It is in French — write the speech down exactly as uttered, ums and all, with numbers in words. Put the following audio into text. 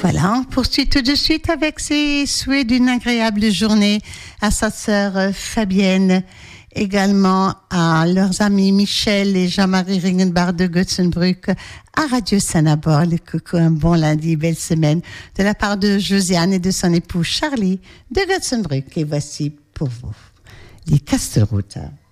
Voilà, on poursuit tout de suite avec ses souhaits d'une agréable journée à sa sœur Fabienne, également à leurs amis Michel et Jean-Marie Ringenbach de Götzenbrück, à Radio Sanabol. Coucou, un bon lundi, belle semaine, de la part de Josiane et de son époux Charlie de Götzenbrück. Et voici pour vous les Castelroutes.